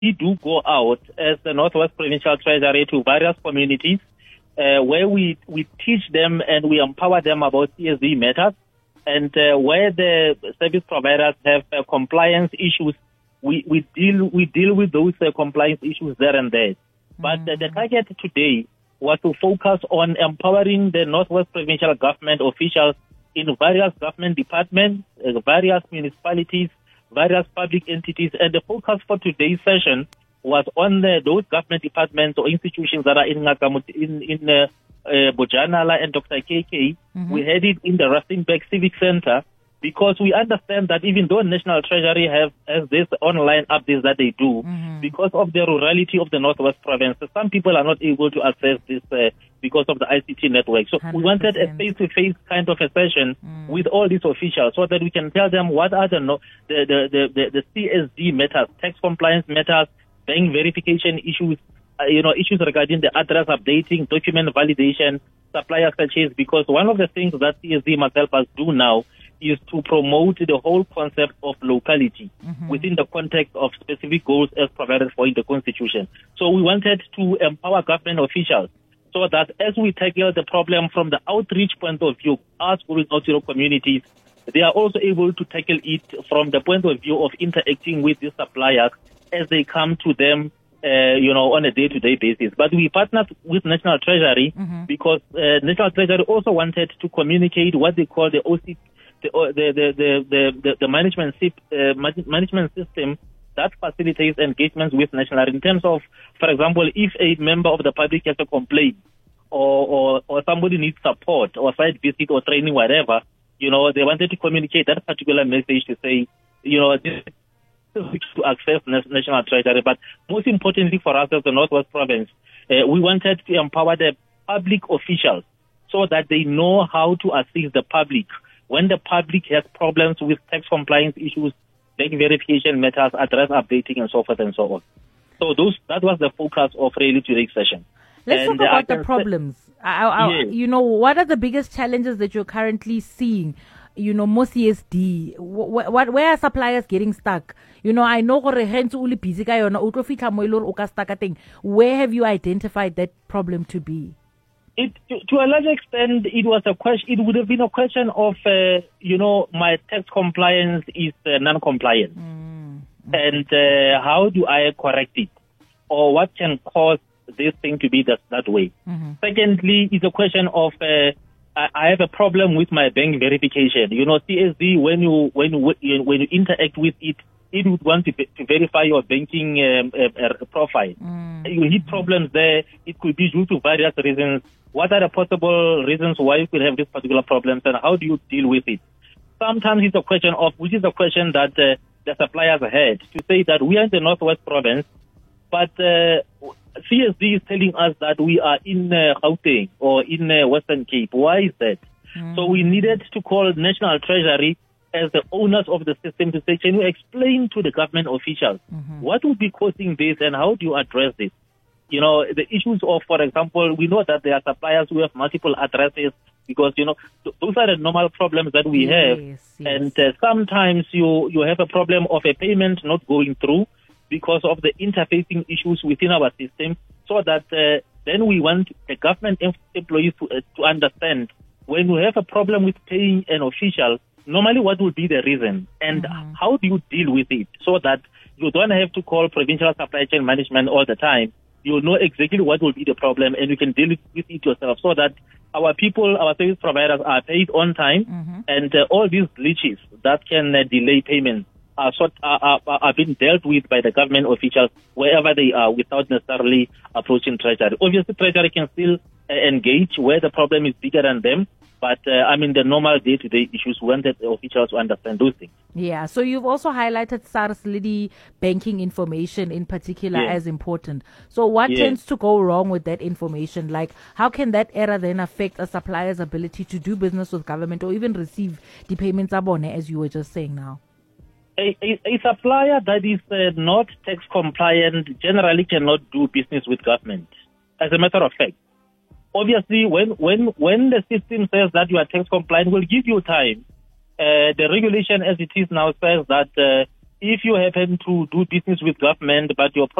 we do go out as the Northwest Provincial Treasury to various communities where we teach them and we empower them about CSD matters, and where the service providers have compliance issues, we deal with those compliance issues there and there. But the target today was to focus on empowering the Northwest Provincial Government officials in various government departments, various municipalities, various public entities, and the focus for today's session was on those government departments or institutions that are in Bojanala and Dr. KK. We had it in the Rustenburg Civic Center because we understand that even though National Treasury has this online updates that they do, because of the rurality of the Northwest Province, some people are not able to access this because of the ICT network. So 100%. We wanted a face-to-face kind of a session with all these officials so that we can tell them what are the CSD matters, tax compliance matters, bank verification issues, issues regarding the address updating, document validation, supplier purchase, because one of the things that CSD must help us do now is to promote the whole concept of locality within the context of specific goals as provided for in the Constitution. So we wanted to empower government officials so that as we tackle the problem from the outreach point of view, us going out to communities, they are also able to tackle it from the point of view of interacting with the suppliers as they come to them, on a day-to-day basis. But we partnered with National Treasury because National Treasury also wanted to communicate what they call the OC, the management system that facilitates engagements with national in terms of, for example, if a member of the public has a complaint or somebody needs support or site visit or training, whatever, they wanted to communicate that particular message to say, this is to access National Treasury. But most importantly for us as the Northwest Province, we wanted to empower the public officials so that they know how to assist the public when the public has problems with tax compliance issues, bank verification matters, address updating, and so forth and so on. So that was the focus of really today's session. Let's talk about the problems. What are the biggest challenges that you're currently seeing? More CSD. Where are suppliers getting stuck? I know where have you identified that problem to be? To a large extent, it was a question. It would have been a question of, my tax compliance is non-compliant, and how do I correct it, or what can cause this thing to be that way? Secondly, it's a question of I have a problem with my bank verification. CSD when you interact with it, it would want to verify your banking profile. You hit problems there. It could be due to various reasons. What are the possible reasons why you could have these particular problems, and how do you deal with it? Sometimes it's a question of, which is a question that the suppliers had, to say that we are in the Northwest Province, but CSD is telling us that we are in Gauteng or in Western Cape. Why is that? So we needed to call National Treasury as the owners of the system to say, can you explain to the government officials what would be causing this and how do you address this? The issues of, for example, we know that there are suppliers who have multiple addresses because, those are the normal problems that we have. Yes. And sometimes you have a problem of a payment not going through because of the interfacing issues within our system, so that then we want the government employees to understand when you have a problem with paying an official, normally what would be the reason and how do you deal with it, so that you don't have to call provincial supply chain management all the time. You know exactly what will be the problem and you can deal with it yourself, so that our people, our service providers are paid on time and all these glitches that can delay payments are being dealt with by the government officials wherever they are without necessarily approaching Treasury. Obviously, Treasury can still engage where the problem is bigger than them, but the normal day-to-day issues, we wanted the officials to understand those things. Yeah, so you've also highlighted SARS Lidi banking information in particular as important. So what tends to go wrong with that information? Like, how can that error then affect a supplier's ability to do business with government or even receive the payments abone, as you were just saying now? A supplier that is not tax compliant generally cannot do business with government. As a matter of fact, obviously, when the system says that you are tax compliant, we'll give you time. The regulation as it is now says that if you happen to do business with government, but your